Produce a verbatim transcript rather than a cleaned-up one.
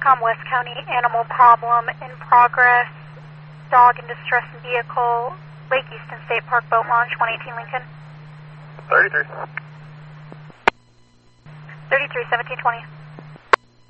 TRANSCOM West County, animal problem in progress, dog in distress in vehicle, Lake Easton State Park boat launch, one eighteen Lincoln. thirty-three. thirty-three, seventeen twenty.